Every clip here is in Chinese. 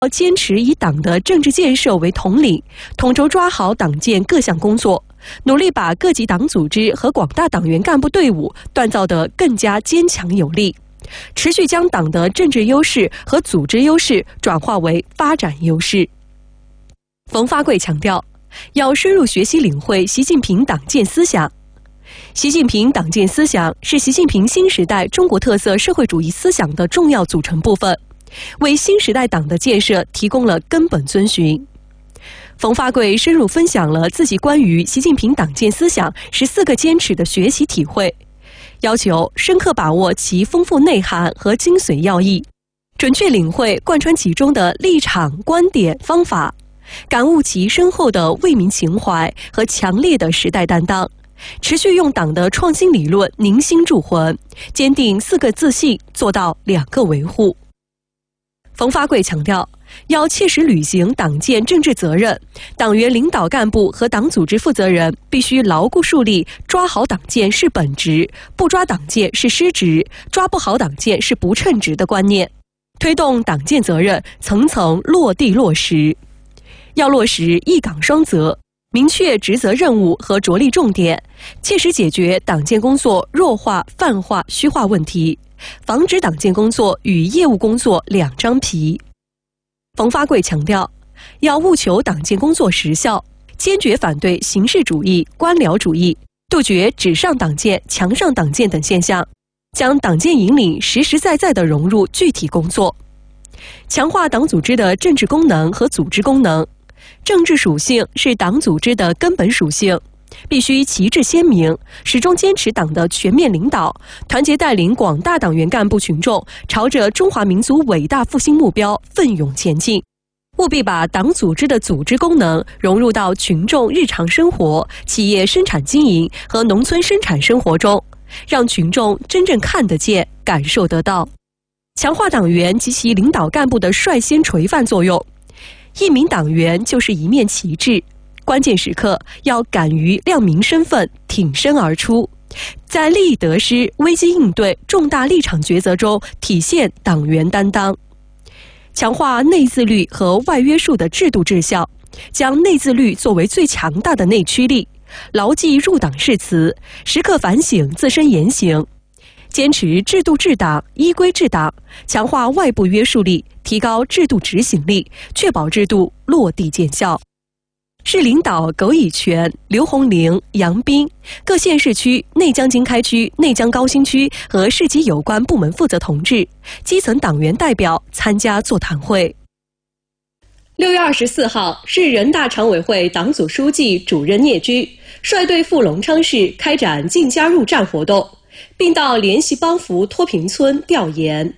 要坚持以党的政治建设为统领，统筹抓好党建各项工作，努力把各级党组织和广大党员干部队伍锻造得更加坚强有力，持续将党的政治优势和组织优势转化为发展优势。冯发贵强调，要深入学习领会习近平党建思想。习近平党建思想是习近平新时代中国特色社会主义思想的重要组成部分，为新时代党的建设提供了根本遵循。冯发贵深入分享了自己关于习近平党建思想14个坚持的学习体会，要求深刻把握其丰富内涵和精髓要义，准确领会贯穿其中的立场、观点、方法，感悟其深厚的为民情怀和强烈的时代担当，持续用党的创新理论凝心铸魂，坚定4个自信，做到2个维护。冯发贵强调，要切实履行党建政治责任，党员领导干部和党组织负责人必须牢固树立抓好党建是本职，不抓党建是失职，抓不好党建是不称职的观念，推动党建责任层层落地落实。要落实一岗双责，明确职责任务和着力重点，切实解决党建工作弱化、泛化、虚化问题，防止党建工作与业务工作两张皮。冯发贵强调，要务求党建工作实效，坚决反对形式主义、官僚主义，杜绝纸上党建、墙上党建等现象，将党建引领实实在在地融入具体工作，强化党组织的政治功能和组织功能。政治属性是党组织的根本属性，必须旗帜鲜明，始终坚持党的全面领导，团结带领广大党员干部群众朝着中华民族伟大复兴目标奋勇前进。务必把党组织的组织功能融入到群众日常生活、企业生产经营和农村生产生活中，让群众真正看得见、感受得到。强化党员及其领导干部的率先垂范作用。一名党员就是一面旗帜，关键时刻要敢于亮明身份，挺身而出，在利益得失、危机应对重大立场抉择中体现党员担当。强化内自律和外约束的制度治效，将内自律作为最强大的内驱力，牢记入党誓词，时刻反省自身言行，坚持制度治党、依规治党，强化外部约束力，提高制度执行力，确保制度落地见效。市领导苟以权、刘洪玲、杨斌，各县市区、内江经开区、内江高新区和市级有关部门负责同志、基层党员代表参加座谈会。6月24号，市人大常委会党组书记、主任聂军率队赴龙昌市开展进加入站活动，并到联席帮扶脱贫村调研。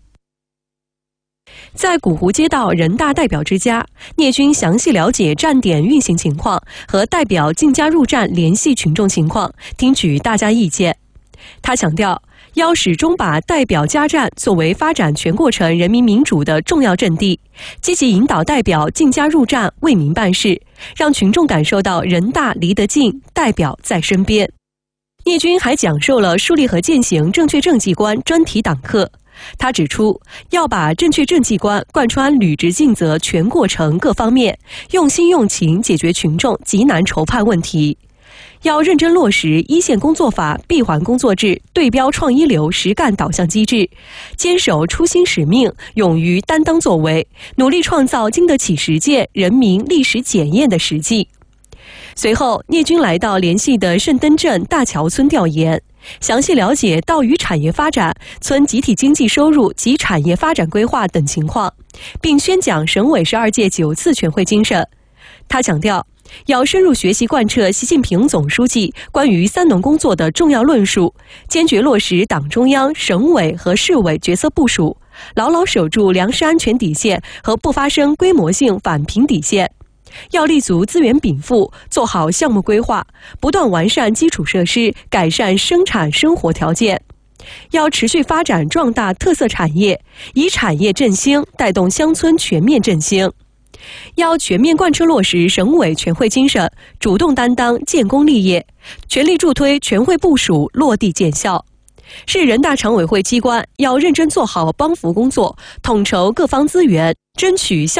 在古湖街道人大代表之家，聂军详细了解站点运行情况和代表进加入站联系群众情况，听取大家意见。他强调，要始终把代表家站作为发展全过程人民民主的重要阵地，积极引导代表进加入站为民办事，让群众感受到人大离得近，代表在身边。聂军还讲授了树立和践行正确政绩观专题党课。他指出，要把正确政绩观贯穿履职尽责全过程各方面，用心用情解决群众急难愁盼问题。要认真落实一线工作法闭环工作制对标创一流实干导向机制，坚守初心使命，勇于担当作为，努力创造经得起实践、人民历史检验的实际。随后，聂军来到联系的圣登镇大桥村调研，详细了解稻鱼产业发展、村集体经济收入及产业发展规划等情况，并宣讲省委12届9次全会精神。他强调，要深入学习贯彻习近平总书记关于三农工作的重要论述，坚决落实党中央、省委和市委角色部署，牢牢守住粮食安全底线和不发生规模性返贫底线。要立足资源禀赋，做好项目规划，不断完善基础设施，改善生产生活条件。要持续发展壮大特色产业，以产业振兴带动乡村全面振兴。要全面贯彻落实省委全会精神，主动担当建功立业，全力助推全会部署落地见效。市人大常委会机关要认真做好帮扶工作，统筹各方资源， 争取